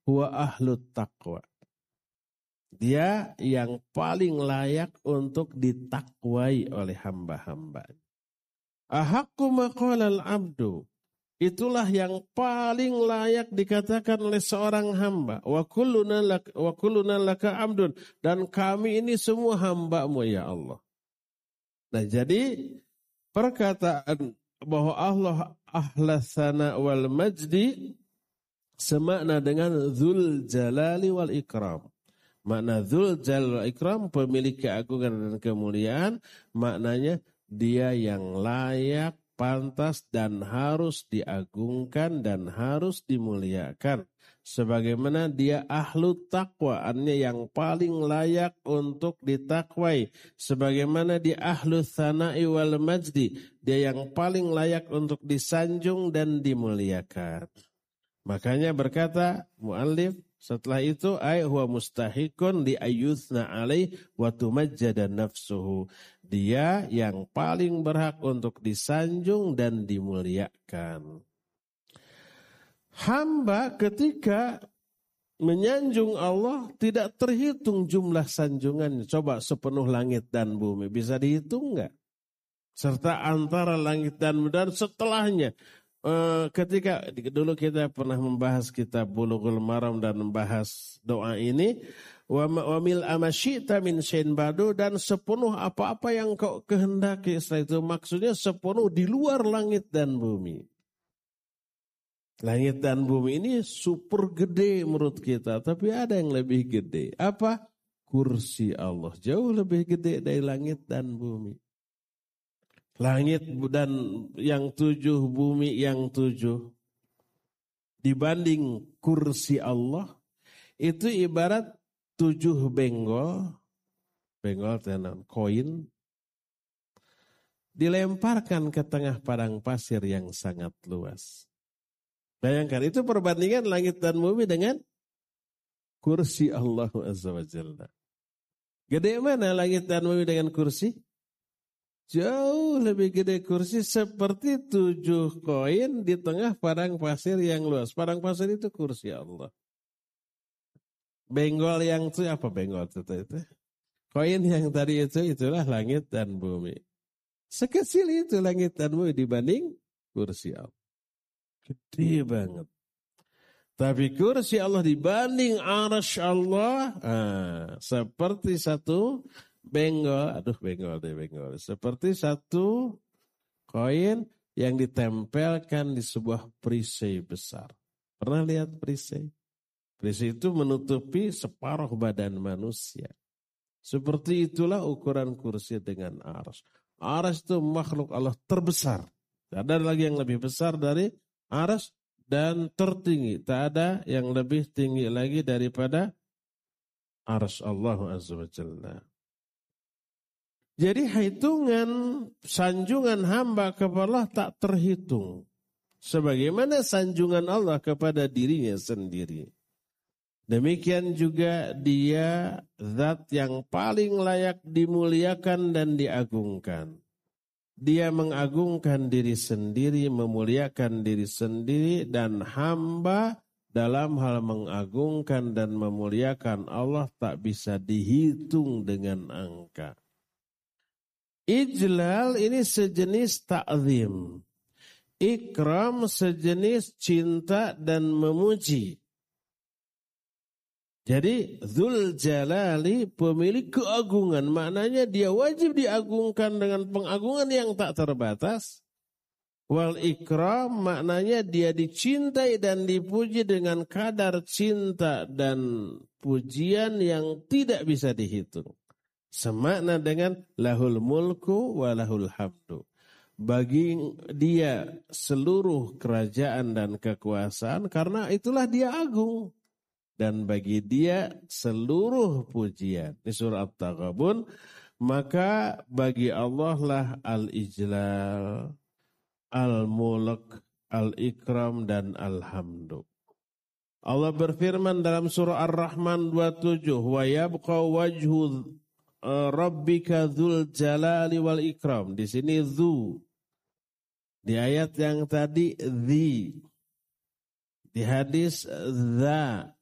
huwa ahlut taqwa. Dia yang paling layak untuk ditakwai oleh hamba-hamba. Ahaqqu ma qala al-'abdu. Itulah yang paling layak dikatakan oleh seorang hamba. Wa kulluna laka 'abdun, dan kami ini semua hamba-Mu ya Allah. Nah, jadi perkataan bahwa Allah ahlas sana wal majdi semakna dengan dzul jalali wal ikram. Makna dzul jalali wal ikram, pemilik keagungan dan kemuliaan, maknanya dia yang layak, pantas dan harus diagungkan dan harus dimuliakan. Sebagaimana dia ahlu taqwa, artinya yang paling layak untuk ditakwai. Sebagaimana dia ahlu tsana'i wal majdi, dia yang paling layak untuk disanjung dan dimuliakan. Makanya berkata muallif setelah itu, huwa mustahiqun li ayyuthna alaih wa tumajjada nafsuhu. Dia yang paling berhak untuk disanjung dan dimuliakan. Hamba ketika menyanjung Allah tidak terhitung jumlah sanjungannya. Coba sepenuh langit dan bumi, bisa dihitung enggak? Serta antara langit dan bumi dan setelahnya. Ketika dulu kita pernah membahas kitab Bulughul Maram dan membahas doa ini, wa mil amasyita min syai'in ba'du, dan sepenuh apa-apa yang kau kehendaki. Setelah itu maksudnya sepenuh di luar langit dan bumi. Langit dan bumi ini super gede menurut kita, tapi ada yang lebih gede. Apa? Kursi Allah jauh lebih gede dari langit dan bumi. Langit dan yang 7, bumi yang 7. Dibanding kursi Allah, itu ibarat 7 benggol tenan, koin, dilemparkan ke tengah padang pasir yang sangat luas. Bayangkan, itu perbandingan langit dan bumi dengan kursi Allah Azza wa Jalla. Gede mana langit dan bumi dengan kursi? Jauh lebih gede kursi, seperti 7 koin di tengah padang pasir yang luas. Padang pasir itu kursi Allah. Benggol yang itu apa benggol itu? Koin yang tadi itulah langit dan bumi. Sekecil itu langit dan bumi dibanding kursi Allah. Gede banget. Tapi kursi Allah dibanding arsy Allah, seperti satu benggol. Seperti satu koin yang ditempelkan di sebuah perisai besar. Pernah lihat perisai? Perisai itu menutupi separuh badan manusia. Seperti itulah ukuran kursi dengan arsy. Arsy itu makhluk Allah terbesar. Tidak ada lagi yang lebih besar dari arsy dan tertinggi. Tak ada yang lebih tinggi lagi daripada arsy Allah Azza wa Jalla. Jadi hitungan sanjungan hamba kepada Allah tak terhitung. Sebagaimana sanjungan Allah kepada dirinya sendiri. Demikian juga dia zat yang paling layak dimuliakan dan diagungkan. Dia mengagungkan diri sendiri, memuliakan diri sendiri, dan hamba dalam hal mengagungkan dan memuliakan Allah tak bisa dihitung dengan angka. Ijlal ini sejenis ta'zim. Ikram sejenis cinta dan memuji. Jadi Dzul Jalali pemilik keagungan, maknanya dia wajib diagungkan dengan pengagungan yang tak terbatas. Wal ikram maknanya dia dicintai dan dipuji dengan kadar cinta dan pujian yang tidak bisa dihitung. Semakna dengan lahul mulku wa lahul hamdu. Bagi dia seluruh kerajaan dan kekuasaan karena itulah dia agung. Dan bagi dia seluruh pujian. Di surah At-Taghabun, maka bagi Allah lah al-ijlal, al-mulk, al-ikram dan al-hamdu. Allah berfirman dalam surah Ar-Rahman 27, wa yabqa wajhu rabbika dzul jalali wal ikram. Di sini dzu. Di ayat yang tadi dzi. Di hadis dza.